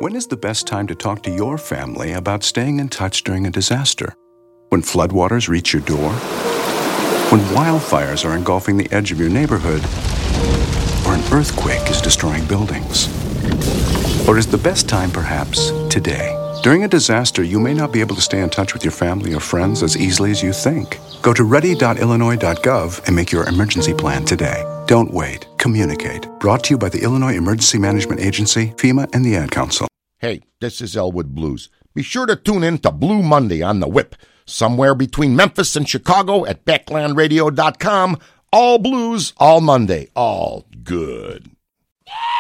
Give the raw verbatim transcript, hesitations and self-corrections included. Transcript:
When is the best time to talk to your family about staying in touch during a disaster? When floodwaters reach your door? When wildfires are engulfing the edge of your neighborhood? Or an earthquake is destroying buildings? Or is the best time perhaps today? During a disaster, you may not be able to stay in touch with your family or friends as easily as you think. Go to ready dot illinois dot gov and make your emergency plan today. Don't wait. Communicate. Brought to you by the Illinois Emergency Management Agency, FEMA, and the Ad Council. Hey, this is Elwood Blues. Be sure to tune in to Blue Monday on the Whip, somewhere between Memphis and Chicago at backland radio dot com. All blues, all Monday, all good.